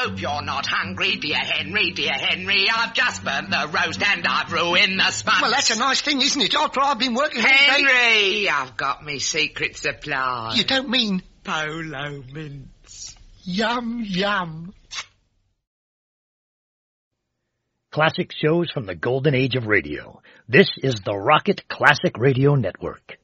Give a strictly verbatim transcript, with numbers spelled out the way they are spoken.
hope you're not hungry, dear Henry, dear Henry. I've just burnt the roast and I've ruined the spuds. Well, that's a nice thing, isn't it? After I've been working all day... Henry, I've got me secret supply. You don't mean... Polo mints. Yum, yum. Classic shows from the golden age of radio. This is the Rocket Classic Radio Network.